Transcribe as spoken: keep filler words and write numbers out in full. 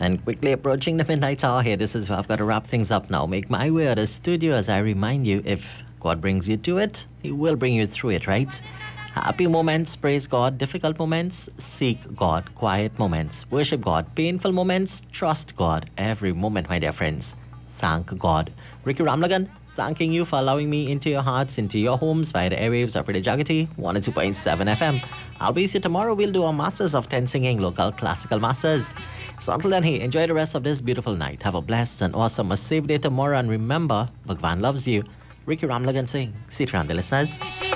And quickly approaching the midnight hour here, this is where I've got to wrap things up now. Make my way out of the studio as I remind you, if God brings you to it, He will bring you through it, right? Happy moments, praise God. Difficult moments, seek God. Quiet moments, worship God. Painful moments, trust God. Every moment, my dear friends, thank God. Ricky Ramlagan, thanking you for allowing me into your hearts, into your homes via the airwaves of Radio Jagati, one oh two point seven F M. I'll be here tomorrow. We'll do our Masters of ten Singing, local classical masters. So until then, hey, enjoy the rest of this beautiful night. Have a blessed and awesome, a safe day tomorrow. And remember, Bhagwan loves you. Ricky Ramlagan saying, sit around the listeners.